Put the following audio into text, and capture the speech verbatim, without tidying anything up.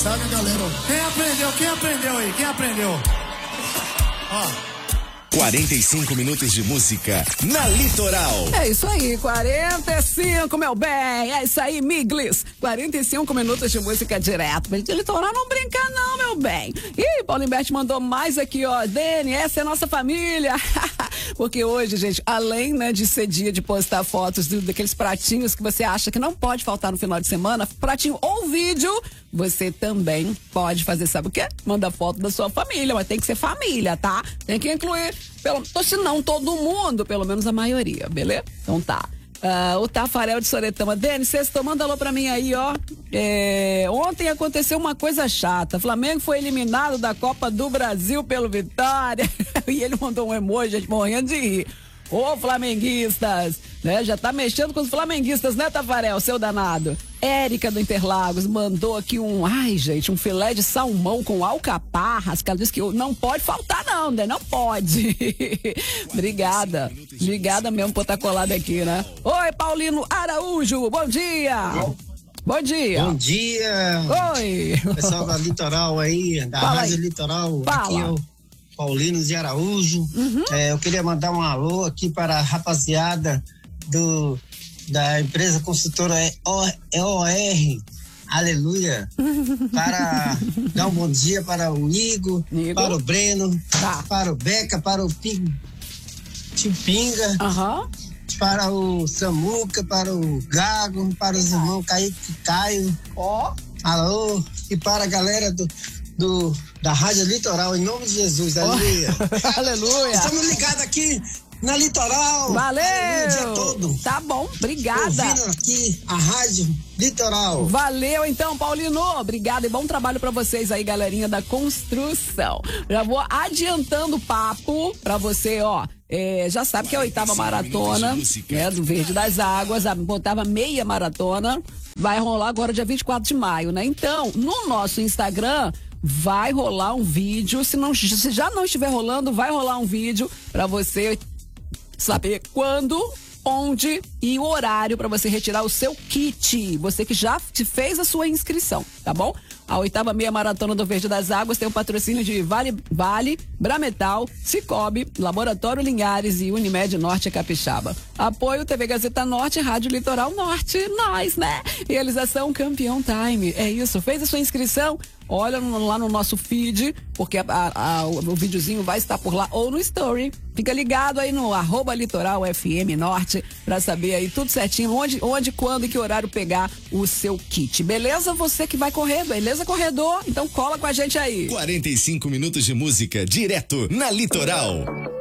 sabe, galera? Quem aprendeu? Quem aprendeu aí? Quem aprendeu? Ó. quarenta e cinco minutos de música na Litoral. É isso aí, quarenta e cinco, meu bem. É isso aí, Miglis. quarenta e cinco minutos de música direto. Mas de Litoral não brinca não, meu bem. Ih, Paulo Humberto mandou mais aqui, ó. Dani, essa é a nossa família. Porque hoje, gente, além, né, de ser dia de postar fotos do, daqueles pratinhos que você acha que não pode faltar no final de semana, pratinho ou vídeo, você também pode fazer, sabe o quê? Manda foto da sua família, mas tem que ser família, tá? Tem que incluir, pelo, se não todo mundo, pelo menos a maioria, beleza? Então tá. Uh, o Tafarel de Soretama. Denis, sextou, manda alô pra mim aí, ó. É, ontem aconteceu uma coisa chata. Flamengo foi eliminado da Copa do Brasil pelo Vitória. E ele mandou um emoji, gente, morrendo de rir. Ô, flamenguistas, né? Já tá mexendo com os flamenguistas, né, Tafarel, seu danado? Érica do Interlagos mandou aqui um, ai, gente, um filé de salmão com alcaparras, que ela disse que não pode faltar não, né? Não pode. Obrigada. Obrigada mesmo por estar colada aqui, né? Oi, Paulino Araújo, bom dia. Bom, bom dia. Bom dia. Oi. Pessoal da Litoral aí, da Fala Rádio aí. Litoral. Fala. Aqui é o Paulino de Araújo. Uhum. É, eu queria mandar um alô aqui para a rapaziada do, da empresa consultora E O R, aleluia, para dar um bom dia para o Nigo, Nigo. para o Breno, Tá. para o Beca, para o Ping, Tio Pinga, Aham. para o Samuca, para o Gago, para os irmãos Kaique e Caio. Ó. Alô, e para a galera do, do, da Rádio Litoral, em nome de Jesus, aleluia. Aleluia. Estamos ligados aqui na Litoral. Valeu. Aleluia, o dia todo. Tá bom, obrigada. Ouvindo aqui a Rádio Litoral. Valeu então, Paulino. Obrigada e bom trabalho pra vocês aí, galerinha da construção. Já vou adiantando o papo pra você, ó. É, já sabe que é a oitava maratona, né, do Verde das Águas, a oitava meia maratona, vai rolar agora dia vinte e quatro de maio, né? Então, no nosso Instagram vai rolar um vídeo, se, não, se já não estiver rolando, vai rolar um vídeo pra você saber quando, onde e o horário para você retirar o seu kit. Você que já te fez a sua inscrição, tá bom? A oitava meia maratona do Verde das Águas tem o patrocínio de Vale, Vale, Brametal, Cicobi, Laboratório Linhares e Unimed Norte Capixaba. Apoio T V Gazeta Norte, Rádio Litoral Norte, nós, né? Realização Campeão Time. É isso, fez a sua inscrição? Olha no, lá no nosso feed, porque a, a, a, o videozinho vai estar por lá ou no story. Fica ligado aí no arroba Litoral F M Norte pra saber aí tudo certinho, onde, onde, quando e que horário pegar o seu kit. Beleza? Você que vai correr, beleza, corredor? Então cola com a gente aí. quarenta e cinco minutos de música direto na Litoral.